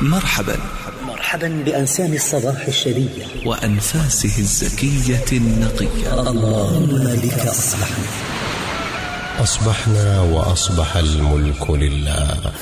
مرحبا بأنسام الصباح الشدية وأنفاسه الزكية النقية. اللهم بك أصبحنا وأصبح الملك لله.